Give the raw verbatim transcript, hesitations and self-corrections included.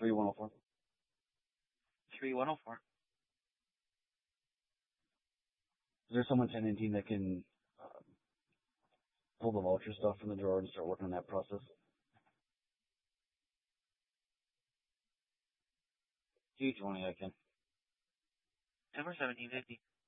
Three one oh four. Three one oh four. Is there someone attending team that can uh, pull the voucher stuff from the drawer and start working on that process? Two twenty, I can. Ten for seventeen fifty.